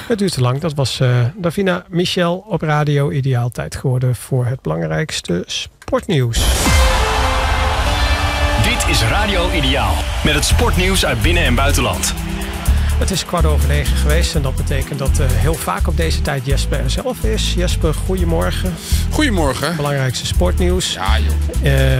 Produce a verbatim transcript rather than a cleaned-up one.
Het duurt te lang. Dat was uh, Davina Michel op Radio Ideaal. Tijd geworden voor het belangrijkste sportnieuws. Dit is Radio Ideaal. Met het sportnieuws uit binnen- en buitenland. Het is kwart over negen geweest en dat betekent dat uh, heel vaak op deze tijd Jesper er zelf is. Jesper, goedemorgen. Goedemorgen. Belangrijkste sportnieuws. Ja, joh. Uh,